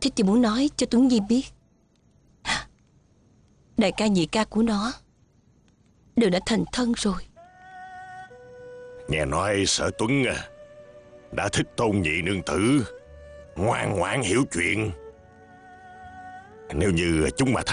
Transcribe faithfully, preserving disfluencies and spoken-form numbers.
Thiếp chỉ muốn nói cho Tuấn Nhi biết, đại ca nhị ca của nó đều đã thành thân rồi. Nghe nói Sở Tuấn à, đã thích Tôn nhị nương tử, ngoan ngoãn hiểu chuyện. Nếu như chúng mà